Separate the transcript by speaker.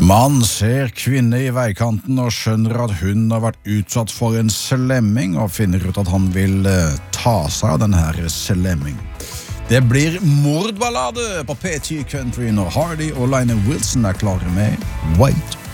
Speaker 1: Man ser kvinne i veikanten og skjønner at hun har vært utsatt for en slemming og finner ut at han vil ta seg av denne her slemming. Det blir mordballade på P10 Country når Hardy og Lionel Wilson er klare med Wait